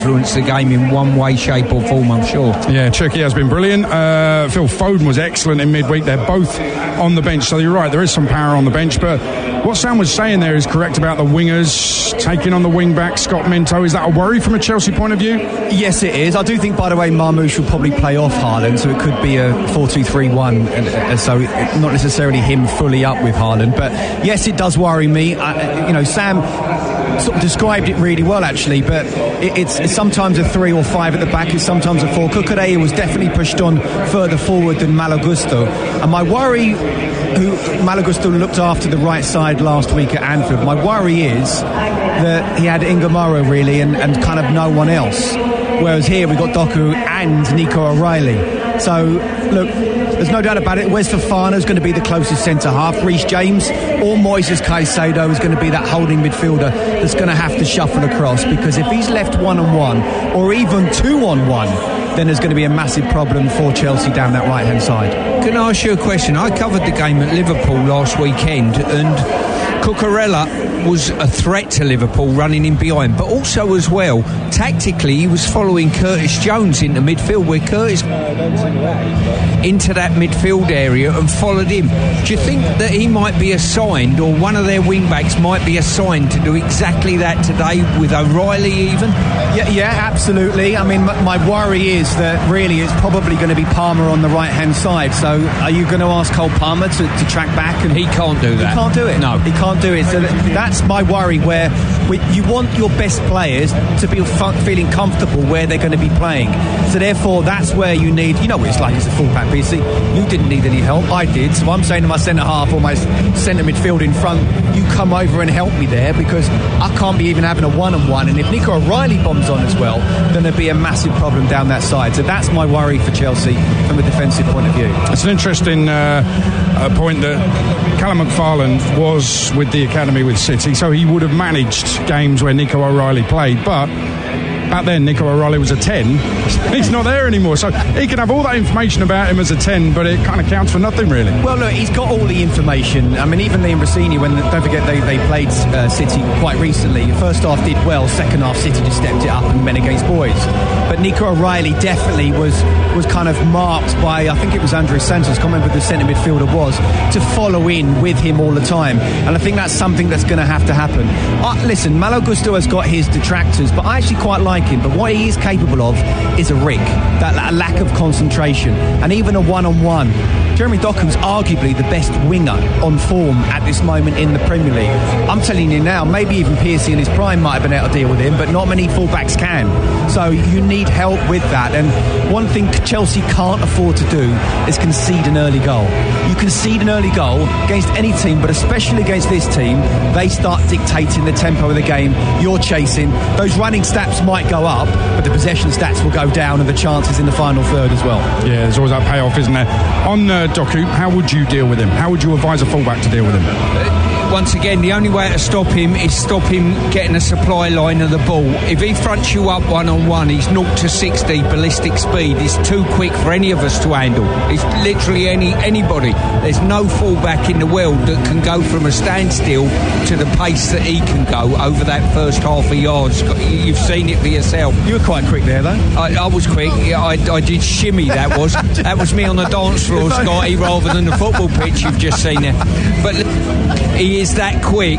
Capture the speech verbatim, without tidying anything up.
influence the game in one way, shape or form, I'm sure. Yeah, Cherki has been brilliant. Uh, Phil Foden was excellent in midweek. They're both on the bench, so you're right, there is some power on the bench, but what Sam was saying there is correct about the wingers taking on the wing back. Scott Minto, is that a worry from a Chelsea point of view? Yes, it is. I do think, by the way, Marmoush will probably play off Haaland, so it could be a four two three one, and, and so it, not necessarily him fully up with Haaland, but yes, it does worry me. I, you know, Sam sort of described it really well, actually, but it, it's, it's sometimes a three or five at the back, it's sometimes a four. Cucurella was definitely pushed on further forward than Malo Gusto, and my worry, who Malo Gusto looked after the right side last week at Anfield, my worry is that he had Inga Morrow really and, and kind of no one else, whereas here we got Doku and Nico O'Reilly. So look, there's no doubt about it, Wes Fofana is going to be the closest centre half. Reece James or Moises Caicedo is going to be that holding midfielder that's going to have to shuffle across, because if he's left one on one or even two on one, then there's going to be a massive problem for Chelsea down that right hand side. Can I ask you a question? I covered the game at Liverpool last weekend, and Cucurella was a threat to Liverpool running in behind, but also as well tactically he was following Curtis Jones into midfield, where Curtis into that midfield area and followed him. Do you think that he might be assigned, or one of their wing backs might be assigned to do exactly that today with O'Reilly even? Yeah, yeah, absolutely. I mean, my worry is that really it's probably going to be Palmer on the right hand side, so are you going to ask Cole Palmer to, to track back? And he can't do that. He can't do it. No, he can't do it. So that, that's my worry, where we, you want your best players to be f- feeling comfortable where they're going to be playing. So therefore, that's where you need, you know what it's like as a fullback, B C. You didn't need any help, I did. So I'm saying to my centre half or my centre midfield in front, you come over and help me there, because I can't be even having a one-on-one. And if Nico O'Reilly bombs on as well, then there'd be a massive problem down that side. So that's my worry for Chelsea from a defensive point of view. It's an interesting uh, uh, point that Callum McFarland was with the academy with City, so he would have managed games where Nico O'Reilly played, but back then Nico O'Reilly was a ten. He's not there anymore, so he can have all that information about him as a ten, but it kind of counts for nothing really. Well, look, he's got all the information. I mean, even Liam Rossini, when the, don't forget they, they played uh, City quite recently, first half did well, second half City just stepped it up and went against boys. But Nico O'Reilly definitely was was kind of marked by, I think it was Andres Santos, I can't remember who the centre midfielder was, to follow in with him all the time, and I think that's something that's going to have to happen. Uh, listen, Malo Gusto has got his detractors, but I actually quite like him. But what he is capable of is a rig, that, that lack of concentration, and even a one-on-one. Jeremy Doku's arguably the best winger on form at this moment in the Premier League. I'm telling you now, maybe even Piercy in his prime might have been able to deal with him, but not many fullbacks can. So you need help with that. And one thing Chelsea can't afford to do is concede an early goal. You concede an early goal against any team, but especially against this team, they start dictating the tempo of the game. You're chasing. Those running stats might go up, but the possession stats will go down, and the chances in the final third as well. Yeah, there's always that payoff, isn't there? On uh, Doku, how would you deal with him? How would you advise a fullback to deal with him? Uh, once again, the only way to stop him is stop him getting a supply line of the ball. If he fronts you up one-on-one, he's zero to sixty ballistic speed. He's too quick for any of us to handle. It's literally any anybody. There's no fullback in the world that can go from a standstill to the pace that he can go over that first half a yard. You've seen it for yourself. You were quite quick there, though. I, I was quick. Yeah, I, I did shimmy, that was. That was me on the dance floor, Scotty, rather than the football pitch you've just seen there. But he is that quick.